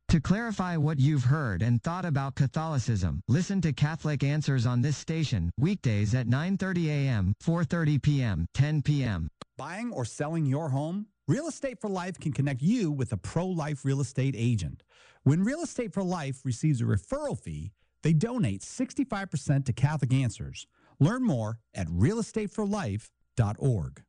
To clarify what you've heard and thought about Catholicism, listen to Catholic Answers on this station, weekdays at 9:30 a.m., 4:30 p.m., 10 p.m. Buying or selling your home? Real Estate for Life can connect you with a pro-life real estate agent. When Real Estate for Life receives a referral fee, they donate 65% to Catholic Answers. Learn more at realestateforlife.org.